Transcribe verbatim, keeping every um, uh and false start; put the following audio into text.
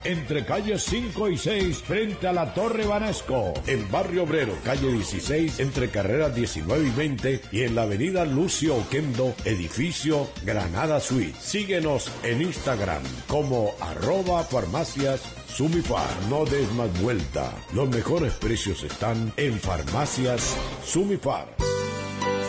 Entre calles cinco y seis, frente a la Torre Banesco. En Barrio Obrero, calle dieciséis, entre carreras diecinueve y veinte. Y en la avenida Lucio Oquendo, edificio Granada Suite. Síguenos en Instagram como arroba farmacias Sumifar. No des más vuelta. Los mejores precios están en Farmacias Sumifar.